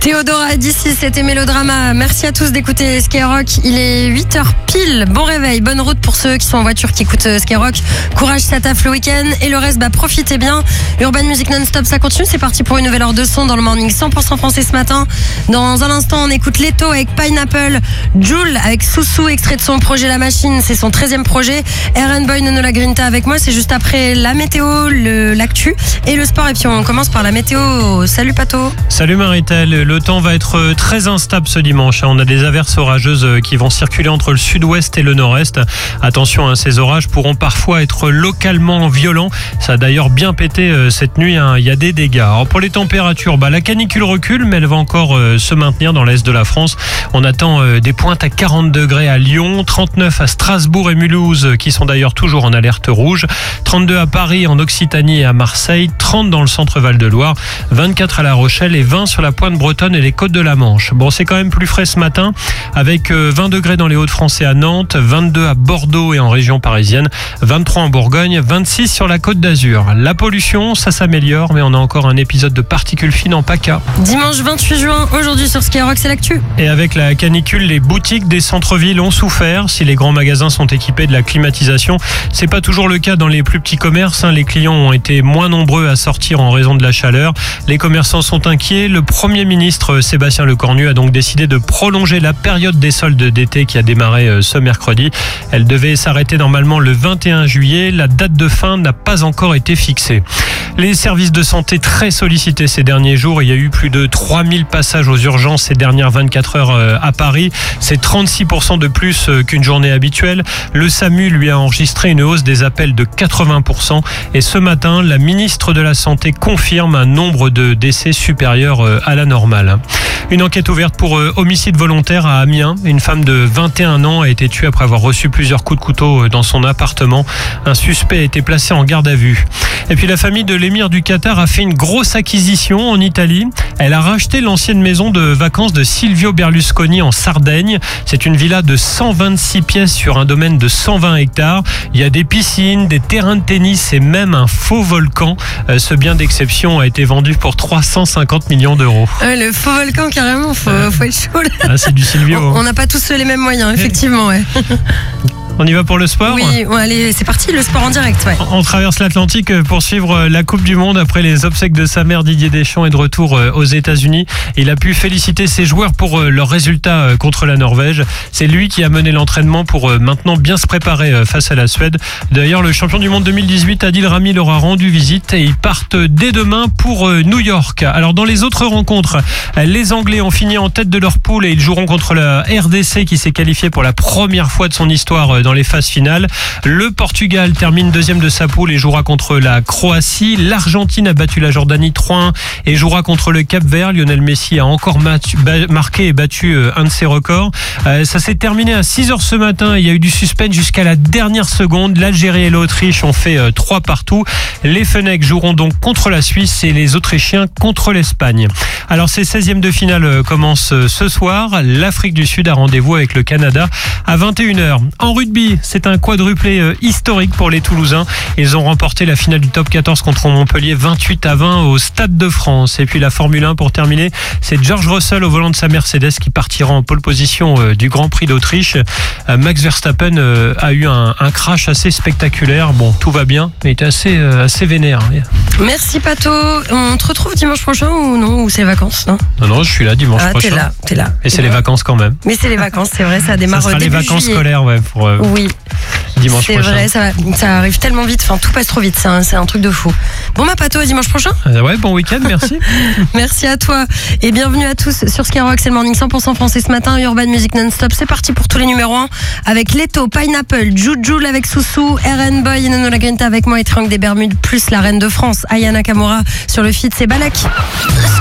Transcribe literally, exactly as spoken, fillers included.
Théodora d'ici, c'était Mélodrama. Merci à tous d'écouter Skyrock. Il est huit heures pile. Bon réveil, bonne route pour ceux qui sont en voiture, qui écoutent Skyrock. Courage, ça taffe le week-end. Et le reste, bah, profitez bien. Urban Music non-stop, ça continue. C'est parti pour une nouvelle heure de son dans le morning cent pour cent français ce matin. Dans un instant, on écoute Leto avec Pineapple. Jul avec Soussou, extrait de son projet La Machine. C'est son treizième projet. Aaron Boy, Nono La Grinta avec moi. C'est juste après la météo, le, l'actu et le sport. Et puis on commence par la météo. Salut Pato. Salut Maritel. Le temps va être très instable ce dimanche. On a des averses orageuses qui vont circuler entre le sud-ouest et le nord-est. Attention, ces orages pourront parfois être localement violents. Ça a d'ailleurs bien pété cette nuit. Il y a des dégâts. Alors pour les températures, bah, la canicule recule, mais elle va encore se maintenir dans l'est de la France. On attend des pointes à quarante degrés à Lyon, trente-neuf à Strasbourg et Mulhouse, qui sont d'ailleurs toujours en alerte rouge, trente-deux à Paris, en Occitanie et à Marseille, trente dans le centre Val-de-Loire, vingt-quatre à La Rochelle et vingt sur la pointe bretonne et les côtes de la Manche. Bon, c'est quand même plus frais ce matin, avec vingt degrés dans les Hauts-de-France et à Nantes, vingt-deux à Bordeaux et en région parisienne, vingt-trois en Bourgogne, vingt-six sur la Côte d'Azur. La pollution, ça s'améliore, mais on a encore un épisode de particules fines en PACA. Dimanche vingt-huit juin, aujourd'hui sur Skyrock, c'est l'actu. Et avec la canicule, les boutiques des centres-villes ont souffert. Si les grands magasins sont équipés de la climatisation, c'est pas toujours le cas dans les plus petits commerces. Les clients ont été moins nombreux à sortir en raison de la chaleur. Les commerçants sont inquiets. Le Premier ministre Sébastien Lecornu a donc décidé de prolonger la période des soldes d'été qui a démarré ce mercredi. Elle devait s'arrêter normalement le vingt et un juillet. La date de fin n'a pas encore été fixée. Les services de santé très sollicités ces derniers jours. Il y a eu plus de trois mille passages aux urgences ces dernières vingt-quatre heures à Paris. C'est trente-six pour cent de plus qu'une journée habituelle. Le SAMU lui a enregistré une hausse des appels de quatre-vingts pour cent. Et ce matin, la ministre de la Santé confirme un nombre de décès supérieur à la normale. Une enquête ouverte pour homicide volontaire à Amiens. Une femme de vingt et un ans a été tuée après avoir reçu plusieurs coups de couteau dans son appartement. Un suspect a été placé en garde à vue. Et puis la famille de l'émir du Qatar a fait une grosse acquisition en Italie. Elle a racheté l'ancienne maison de vacances de Silvio Berlusconi en Sardaigne. C'est une villa de cent vingt-six pièces sur un domaine de cent vingt hectares. Il y a des piscines, des terrains de tennis et même un faux volcan. Ce bien d'exception a été vendu pour trois cent cinquante millions d'euros. Ouais, le faux volcan, carrément, faut, faut être chaud là. Ah, c'est du Silvio. On n'a pas tous les mêmes moyens, effectivement. Ouais. On y va pour le sport ? Oui, ouais, allez, c'est parti, le sport en direct. Ouais. On traverse l'Atlantique pour suivre la Coupe du Monde. Après les obsèques de sa mère, Didier Deschamps est de retour aux États-Unis. Il a pu féliciter ses joueurs pour leurs résultats contre la Norvège. C'est lui qui a mené l'entraînement pour maintenant bien se préparer face à la Suède. D'ailleurs, le champion du monde deux mille dix-huit, Adil Rami, leur a rendu visite et ils partent dès demain pour New York. Alors, dans les autres rencontres, les Anglais ont fini en tête de leur poule et ils joueront contre la R D C qui s'est qualifiée pour la première fois de son histoire dans les phases finales. Le Portugal termine deuxième de sa poule et jouera contre la Croatie. L'Argentine a battu la Jordanie trois un et jouera contre le Cap-Vert. Lionel Messi a encore marqué et battu un de ses records. Euh, ça s'est terminé à six heures ce matin. Il y a eu du suspense jusqu'à la dernière seconde. L'Algérie et l'Autriche ont fait euh, trois partout. Les Fennecs joueront donc contre la Suisse et les Autrichiens contre l'Espagne. Alors ces seizièmes de finale euh, commencent euh, ce soir. L'Afrique du Sud a rendez-vous avec le Canada à vingt et une heures. En rugby, c'est un quadruplé euh, historique pour les Toulousains. Ils ont remporté la finale du top quatorze contre Montpellier vingt-huit à vingt au Stade de France. Et puis la Formule un pour terminer, c'est George Russell au volant de sa Mercedes qui partira en pole position euh, du Grand Prix d'Autriche. Euh, Max Verstappen euh, a eu un, un crash assez spectaculaire. Bon, tout va bien, mais il était assez, euh, assez vénère. Merci Pato. On te retrouve dimanche prochain ou non ? Ou c'est vacances, non ? Non, non, je suis là dimanche ah, prochain. T'es là, t'es là. Et c'est les vacances quand même. Mais c'est les vacances, c'est vrai, ça démarre ça sera début les vacances juillet. scolaires, ouais, pour euh, oui. dimanche c'est prochain. C'est vrai, ça, va, ça arrive tellement vite, enfin tout passe trop vite, c'est un, c'est un truc de fou. Bon bah Pato, à dimanche prochain. Euh, ouais, bon week-end, merci. Merci à toi et bienvenue à tous sur Skyrock, c'est le morning cent pour cent français ce matin, Urban Music non-stop, c'est parti pour tous les numéros un avec Leto, Pineapple, Jujul avec Soussou, Aaron Boy et Nono La Grinta avec moi et Triangle des Bermudes, plus la reine de France, Aya Nakamura sur le feat, c'est Balak.